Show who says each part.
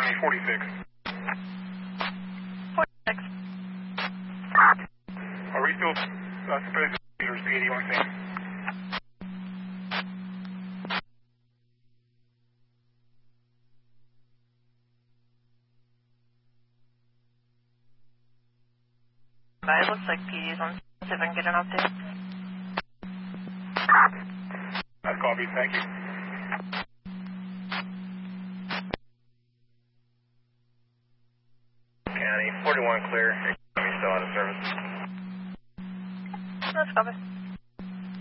Speaker 1: County 46.
Speaker 2: 46.
Speaker 1: Are we still supposed to be repeating what we're saying?
Speaker 2: It looks like PD's on. See if I can get an update.
Speaker 1: That's copied, thank you. County 41 clear. Still out of service.
Speaker 2: That's covered.